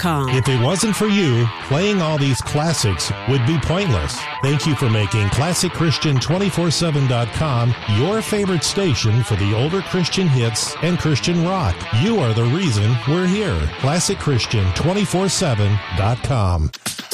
ClassicChristian247.com. If it wasn't for you, playing all these classics would be pointless. Thank you for making ClassicChristian247.com your favorite station for the older Christian hits and Christian rock. You are the reason we're here. ClassicChristian247.com.